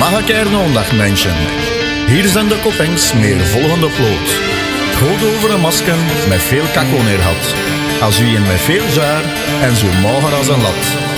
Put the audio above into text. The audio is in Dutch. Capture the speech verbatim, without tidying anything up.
Magakernondag mensen. Hier zijn de koppings meer volgende ploot. Het gaat over een masken met veel kakko neer had. Als u een met veel jaar en zo mager als een lat.